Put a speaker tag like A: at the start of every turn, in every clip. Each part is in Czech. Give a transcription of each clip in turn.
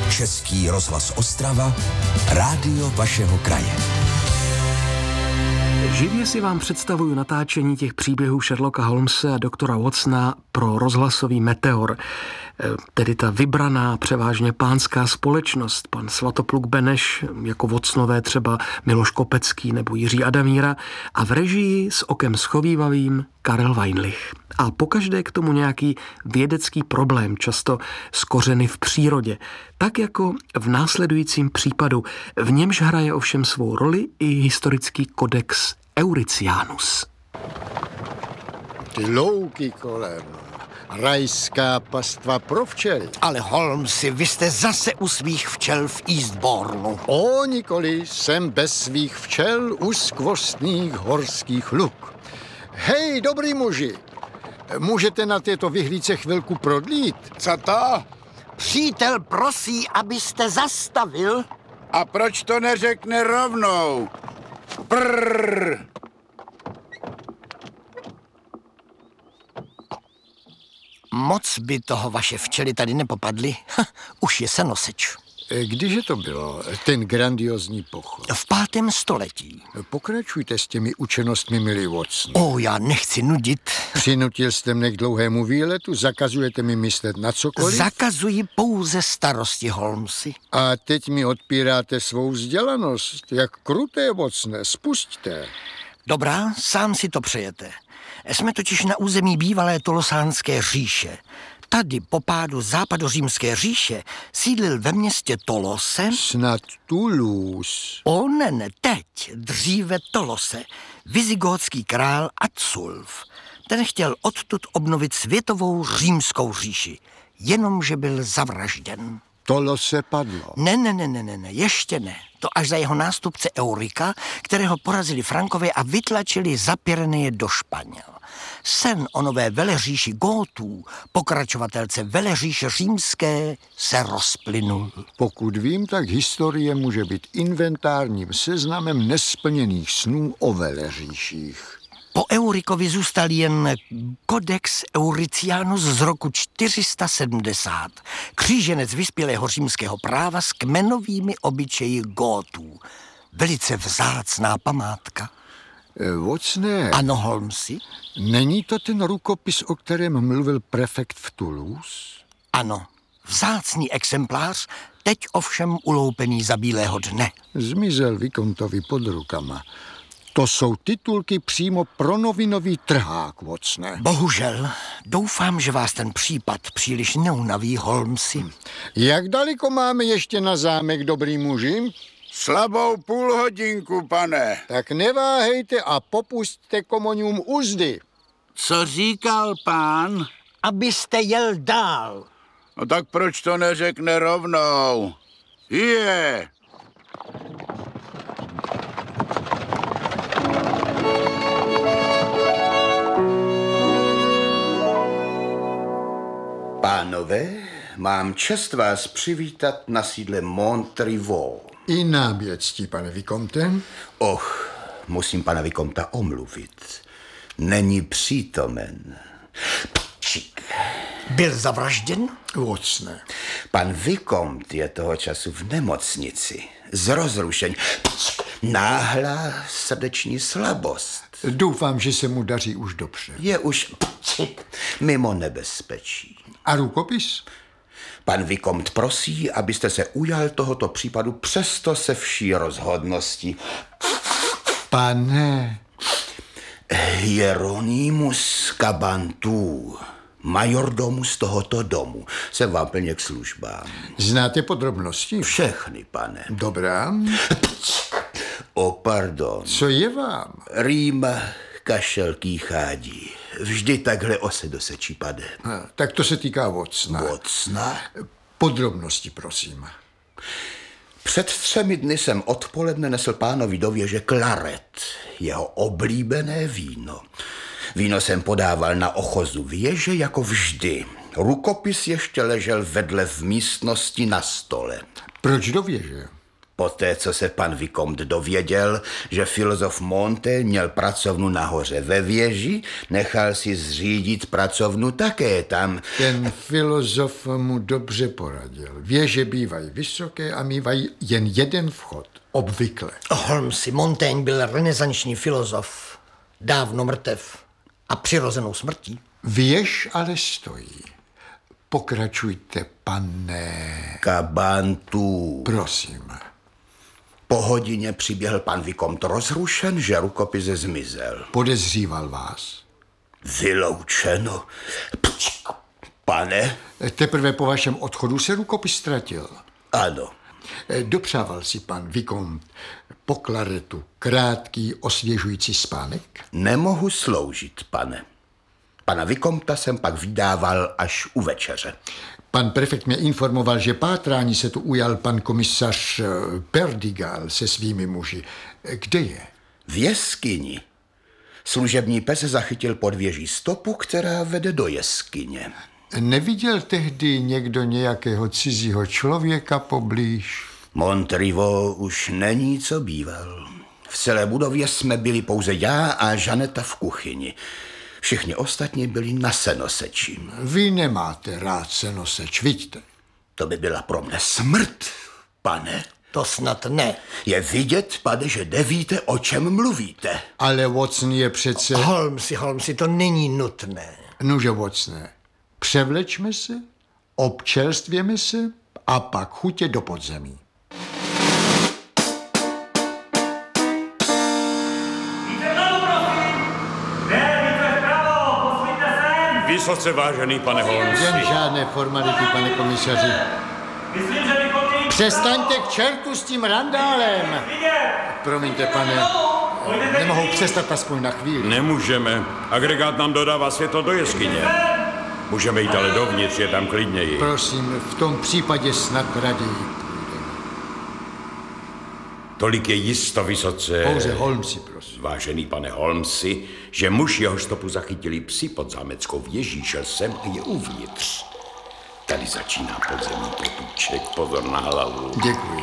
A: Český rozhlas Ostrava, rádio vašeho kraje.
B: Živě si vám představuju natáčení těch příběhů Sherlocka Holmese a doktora Watsona pro rozhlasový Meteor. Tedy ta vybraná, převážně pánská společnost, pan Svatopluk Beneš, jako Watsonové třeba Miloš Kopecký nebo Jiří Adamíra a v režii s okem schovívavým Karel Weinlich. A pokaždé k tomu nějaký vědecký problém, často z kořeny v přírodě. Tak jako v následujícím případu, v němž hraje ovšem svou roli i historický kodex Euricianus.
C: Ty louky kolem. Rajská pastva pro včely.
D: Ale Holmesi, vy jste zase u svých včel v Eastbournu.
C: O, nikoli, jsem bez svých včel u skvostných horských luk. Hej, dobrý muži, můžete na této vyhlídce chvilku prodlít?
E: Co to?
D: Přítel prosí, abyste zastavil.
E: A proč to neřekne rovnou? Prrr.
D: Moc by toho vaše včely tady nepopadly. Už je senoseč.
C: Kdyže to bylo, ten grandiozní pochod?
D: V 5. století.
C: Pokračujte s těmi učenostmi, milý Watson.
D: Já nechci nudit.
C: Přinutil jste mne k dlouhému výletu, zakazujete mi myslet na cokoliv?
D: Zakazuji pouze starosti, Holmesi.
C: A teď mi odpíráte svou vzdělanost. Jak kruté, Watsone, spusťte.
D: Dobrá, sám si to přejete. Jsme totiž na území bývalé Tolosánské říše. Tady po pádu západořímské říše sídlil ve městě Tolose...
C: Snad Toulouse.
D: Ne, teď, dříve Tolose, vizigótský král Atsulf. Ten chtěl odtud obnovit světovou římskou říši, jenomže byl zavražděn.
C: Tolose padlo.
D: Ne, ještě ne. To až za jeho nástupce Eurika, kterého porazili Frankové a vytlačili za Pyreneje do Španěl. Sen o nové veleříši Gótů, pokračovatelce veleříše římské, se rozplynul.
C: Pokud vím, tak historie může být inventárním seznamem nesplněných snů o veleříších.
D: Po Eurikovi zůstal jen Codex Euricianus z roku 470, kříženec vyspělého římského práva s kmenovými obyčeji Gótů. Velice vzácná památka.
C: Watsone.
D: Ano, Holmesi?
C: Není to ten rukopis, o kterém mluvil prefekt v Toulouse?
D: Ano, vzácný exemplář, teď ovšem uloupený za bílého dne.
C: Zmizel Vikontovi pod rukama. To jsou titulky přímo pro novinový trhák, Watsone.
D: Bohužel, doufám, že vás ten případ příliš neunaví, Holmesi.
C: Jak daleko máme ještě na zámek, dobrý muži?
E: Slabou půlhodinku, pane.
C: Tak neváhejte a popusťte komonium uzdy.
E: Co říkal pán?
D: Abyste jel dál.
E: No tak proč to neřekne rovnou? Je. Pánové, mám čest vás přivítat na sídle Montrivaux.
C: I nám je ctí, pane Vikomte.
E: Musím pana Vikomta omluvit. Není přítomen. Pčík.
D: Byl zavražděn?
C: Watsone.
E: Pan Vikomte je toho času v nemocnici. Z rozrušení. Náhlá srdeční slabost.
C: Doufám, že se mu daří už dobře.
E: Je už mimo nebezpečí.
C: A rukopis?
E: Pan Vikomte prosí, abyste se ujal tohoto případu přesto se vší rozhodností.
C: Pane.
E: Hieronymus Cabantu, majordomus tohoto domu. Jsem vám plně k službám.
C: Znáte podrobnosti?
E: Všechny, pane.
C: Dobrá.
E: Pardon.
C: Co je vám?
E: Rýma, kašel, kýchádí. Vždy takhle ose do sečí pade.
C: Tak to se týká Watsona.
E: Watsona?
C: Podrobnosti, prosím.
E: Před 3 dny jsem odpoledne nesl pánovi do věže klaret, jeho oblíbené víno. Víno jsem podával na ochozu věže jako vždy. Rukopis ještě ležel vedle v místnosti na stole.
C: Proč do věže?
E: Poté, co se pan Vicomte dověděl, že filozof Monte měl pracovnu nahoře ve věži, nechal si zřídit pracovnu také tam.
C: Ten filozof mu dobře poradil. Věže bývají vysoké a mývají jen jeden vchod. Obvykle.
D: Holmesi, Montaigne byl renesanční filozof, dávno mrtev a přirozenou smrtí.
C: Věž ale stojí. Pokračujte, pane.
E: Kabantu.
C: Prosím.
E: Po hodině přiběhl pan Vicomte rozrušen, že rukopis zmizel.
C: Podezříval vás.
E: Vyloučeno. Pane?
C: Teprve po vašem odchodu se rukopis ztratil.
E: Ano.
C: Dopřával si pan Vicomte po klaretu krátký osvěžující spánek?
E: Nemohu sloužit, pane. Pana Vicomta jsem pak vydával až u večeře.
C: Pan prefekt mě informoval, že pátrání se tu ujal pan komisař Perdigal se svými muži. Kde je?
E: V jeskyni. Služební pes zachytil pod věží stopu, která vede do jeskyně.
C: Neviděl tehdy někdo nějakého cizího člověka poblíž?
E: Montrivo už není, co býval. V celé budově jsme byli pouze já a Žaneta v kuchyni. Všichni ostatní byli na senoseči.
C: Vy nemáte rád senoseč, vidíte?
E: To by byla pro mne smrt, pane.
D: To snad ne.
E: Je vidět, pane, že nevíte, o čem mluvíte.
C: Ale Watson je přece...
D: Holmesi, to není nutné.
C: Nuže, Watsone, převlečme se, občerstvěme se a pak chutě do podzemí.
F: Vysoce vážený pane Holmesi.
C: Jen žádné formality, pane komisaři. Přestaňte k čertu s tím randálem. Promiňte, pane, nemohou přestat aspoň na chvíli.
F: Nemůžeme. Agregát nám dodává světlo do jeskyně. Můžeme jít ale dovnitř, je tam klidněji.
C: Prosím, v tom případě snad raději.
F: Tolik je jisto, vysoce...
C: Pouze Holmesi, prosím.
F: Vážený pane Holmesi, že muž, jeho stopu zachytili psi pod zámeckou věží, šel sem a je uvnitř. Tady začíná podzemní potůček, pozor na hlavu.
C: Děkuji.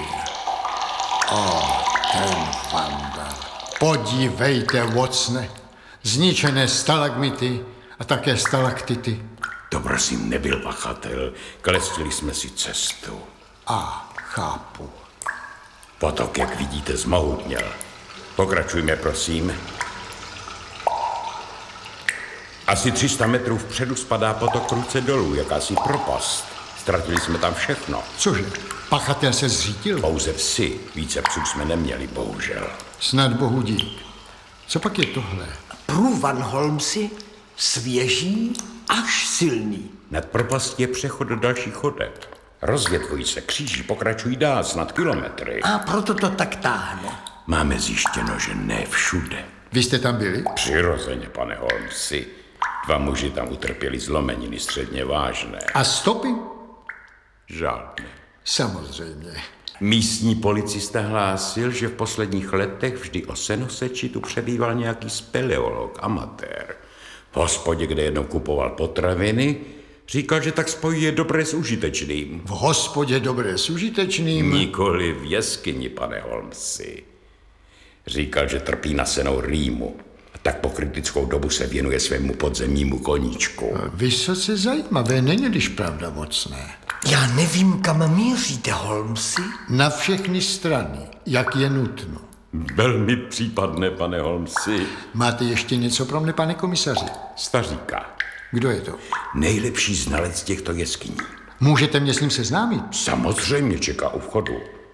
C: Ten vandal. Podívejte, Watsone. Zničené stalagmity a také stalaktity.
F: To prosím nebyl pachatel, klestili jsme si cestu.
C: Chápu.
F: Potok, jak vidíte, zmohutněl. Pokračujme, prosím. Asi 300 metrů vpředu spadá potok prudce dolů, jakási propast. Ztratili jsme tam všechno.
C: Cože? Pachatel se zřítil?
F: Pouze psy. Více psů jsme neměli, bohužel.
C: Snad bohu dík. Co pak je tohle?
D: Průvan, Holmesi, svěží až silný.
F: Nad propastí je přechod do dalších chodeb. Rozvětvují se, kříží, pokračují dál, snad kilometry.
D: A proto to tak táhne.
F: Máme zjištěno, že ne všude.
C: Vy jste tam byli?
F: Přirozeně, pane Holmesi. 2 muži tam utrpěli zlomeniny středně vážné.
C: A stopy?
F: Žádné.
C: Samozřejmě.
F: Místní policista hlásil, že v posledních letech vždy o senoseči tu přebýval nějaký speleolog, amatér. V hospodě, kde jednou kupoval potraviny, říkal, že tak spojí je dobré s užitečným.
C: V hospodě dobré s užitečným?
F: Nikoli v jeskyni, pane Holmesi. Říkal, že trpí nasenou rýmu. A tak po kritickou dobu se věnuje svému podzemnímu koníčku.
C: Vysoce zajímavé, není-liž pravda, Watsone.
D: Já nevím, kam míříte, Holmesi.
C: Na všechny strany, jak je nutno.
F: Velmi případné, pane Holmesi.
C: Máte ještě něco pro mne, pane komisaři?
F: Staříka.
C: Kdo je to?
F: Nejlepší znalec těchto jeskyní.
C: Můžete mě s ním seznámit?
F: Samozřejmě čeká u vchodu.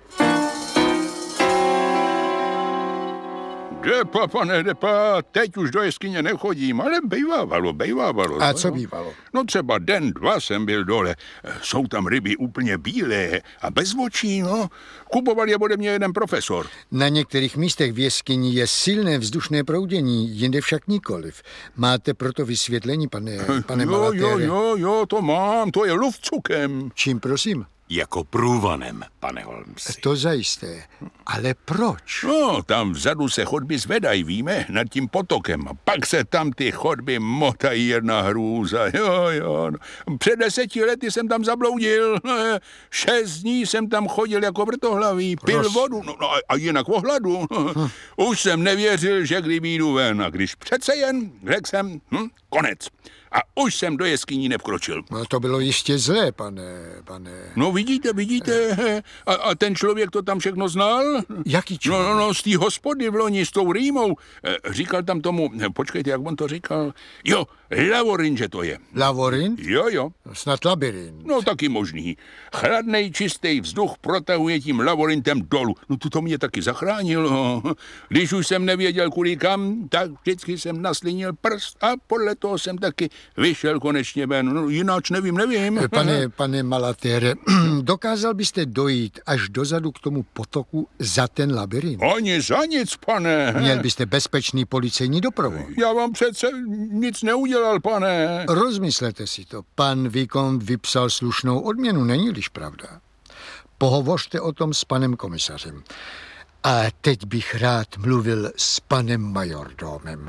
G: Depa, pane, depa, teď už do jeskyně nechodím, ale bejvávalo.
C: A co bývalo?
G: No třeba den, 2 jsem byl dole. Jsou tam ryby úplně bílé a bez očí, no. Kupoval je ode mě jeden profesor.
C: Na některých místech v jeskyni je silné vzdušné proudění, jinde však nikoliv. Máte proto vysvětlení, pane Malatere?
G: Jo, to mám, to je lufcukem.
C: Čím prosím?
F: Jako průvonem, pane Holmesi.
C: To zajisté. Ale proč?
G: No, tam vzadu se chodby zvedají, víme, nad tím potokem. A pak se tam ty chodby motají, jedna hrůza. Jo. Před 10 lety jsem tam zabloudil. 6 dní jsem tam chodil jako vrtohlavý. Pil vodu, a jinak o hladu. Už jsem nevěřil, že kdy vyjdu ven. A když přece jen, řekl jsem, konec. A už jsem do jeskyní nevkročil.
C: No, to bylo jistě zlé, pane.
G: No vidíte. A ten člověk to tam všechno znal?
C: Jaký člověk?
G: No, z té hospody v loni s tou rýmou. Říkal tam tomu, počkejte, jak on to říkal? Jo, Lavorin, že to je.
C: Lavorin?
G: Jo.
C: Snad labirint.
G: No taky možný. Chladnej, čistý vzduch protahuje tím lavorintem dolů. No to mě taky zachránilo. Když už jsem nevěděl kudy kam, tak vždycky jsem naslinil prst a podle toho jsem taky vyšel konečně ven. No, jináč nevím.
C: Pane Malatere, dokázal byste dojít až dozadu k tomu potoku za ten labirint?
G: Ani za nic, pane.
C: Měl byste bezpečný policejní doprovod.
G: Já vám přece nic neudělal, pane.
C: Rozmyslete si to. Pan Vicomte vypsal slušnou odměnu, není-liž pravda? Pohovořte o tom s panem komisařem. A teď bych rád mluvil s panem majordomem.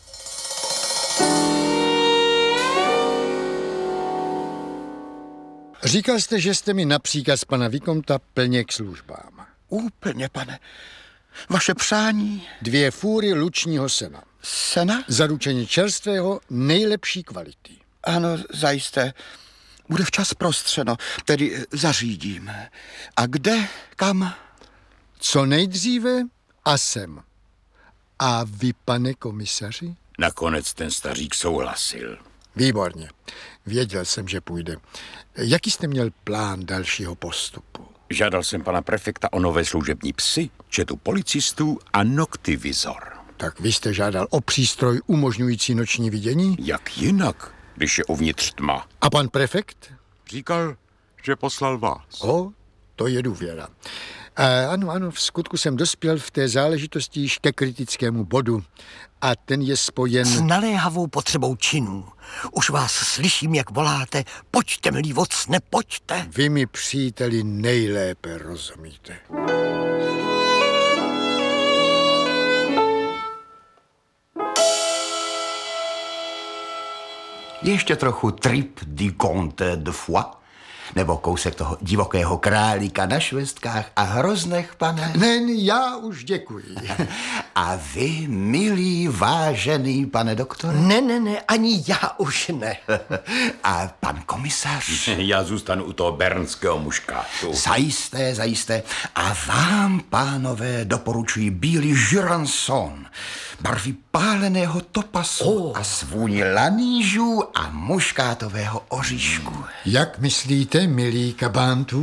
C: Říkal jste, že jste mi na příkaz pana Vicomta plně k službám.
E: Úplně, pane. Vaše přání?
C: 2 fůry lučního sena.
E: Sena?
C: Zaručeně čerstvého, nejlepší kvality.
E: Ano, zajisté. Bude včas prostřeno, tedy zařídím. A kde, kam?
C: Co nejdříve a sem. A vy, pane komisaři?
F: Nakonec ten stařík souhlasil.
C: Výborně. Věděl jsem, že půjde. Jaký jste měl plán dalšího postupu?
F: Žádal jsem pana prefekta o nové služební psy, četu policistů a noktivizor.
C: Tak vy jste žádal o přístroj umožňující noční vidění?
F: Jak jinak, když je uvnitř tma?
C: A pan prefekt?
F: Říkal, že poslal vás.
C: To je důvěra. Ano, v skutku jsem dospěl v té záležitosti již ke kritickému bodu. A ten je spojen...
D: S naléhavou potřebou činů. Už vás slyším, jak voláte, pojďte, milý Watson, pojďte.
C: Vy mi, příteli, nejlépe rozumíte.
E: Ještě trochu trip du comte de Foix, nebo kousek toho divokého králíka na švestkách a hroznech, pane?
C: Ne, já už děkuji.
E: A vy, milý, vážený pane doktore?
D: Ne, ani já už ne.
E: A pan komisař?
F: Já zůstanu u toho bernského muškátu.
E: Zajisté. A vám, pánové, doporučuji bílý Jurançon, barvy páleného topasu a svůni lanížů a muškátového oříšku.
C: Jak myslíte, milý kabántů?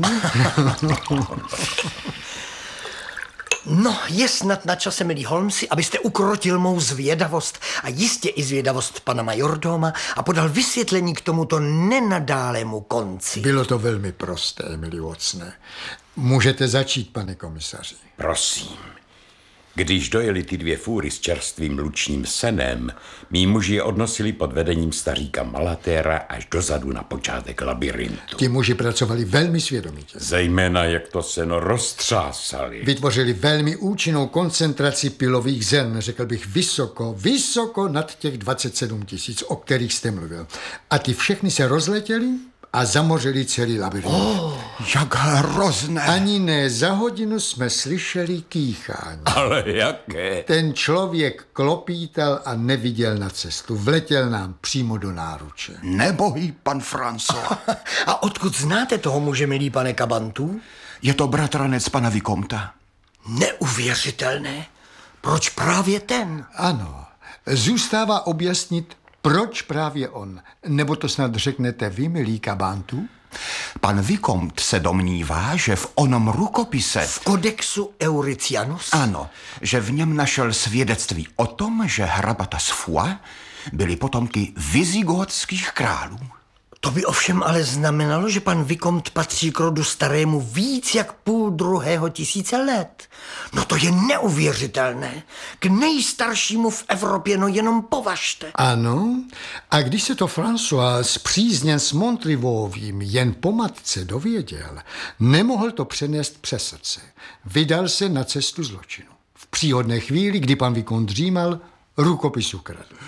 D: No, je snad na čase, milý Holmesi, abyste ukrotil mou zvědavost a jistě i zvědavost pana majordoma a podal vysvětlení k tomuto nenadálému konci.
C: Bylo to velmi prosté, milý Watsone. Můžete začít, pane komisaři.
F: Prosím. Když dojeli ty 2 fůry s čerstvým lučním senem, mí muži je odnosili pod vedením staříka Malatera až dozadu na počátek labirintu.
C: Ti muži pracovali velmi svědomitě.
F: Zejména jak to seno roztřásali.
C: Vytvořili velmi účinnou koncentraci pilových zrn, řekl bych vysoko nad těch 27 000, o kterých jste mluvil. A ty všechny se rozletěly a zamořili celý labirint.
E: Jak hrozné.
C: Ani ne, za hodinu jsme slyšeli kýchání.
F: Ale jaké?
C: Ten člověk klopítal a neviděl na cestu. Vletěl nám přímo do náruče.
E: Nebohý pan François.
D: A odkud znáte toho muže, milý pane Kabantu?
E: Je to bratranec pana Vicomta.
D: Neuvěřitelné. Proč právě ten?
C: Ano, zůstává objasnit, proč právě on. Nebo to snad řeknete vy, milý Kabantu?
E: Pan Vicomte se domnívá, že v onom rukopise...
D: V kodexu Euricianus?
E: Ano, že v něm našel svědectví o tom, že hrabata z Foix byli potomky vizigótských králů.
D: To by ovšem ale znamenalo, že pan Vicomte patří k rodu starému víc jak 2,5 tisíce let. No to je neuvěřitelné. K nejstaršímu v Evropě, no jenom považte.
C: Ano, a když se to François spřízněn s Montrivovým jen po matce dověděl, nemohl to přenést přes srdce. Vydal se na cestu zločinu. V příhodné chvíli, kdy pan Vicomte dřímal, rukopis ukradl.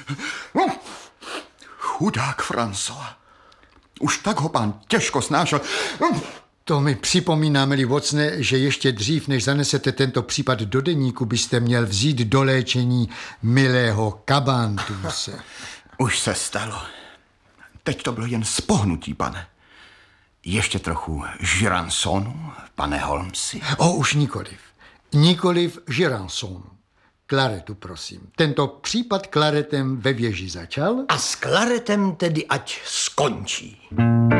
H: Chudák François. Už tak ho pán těžko snášel.
C: To mi připomíná, milý Watsone, že ještě dřív, než zanesete tento případ do deníku, byste měl vzít do léčení milého Kabantuse.
H: Už se stalo. Teď to bylo jen spohnutí, pane. Ještě trochu žiransonu, pane Holmesi.
C: Už nikoliv. Nikoliv žiransonu. Klaretu, prosím. Tento případ klaretem ve věži začal.
D: A s klaretem tedy ať skončí.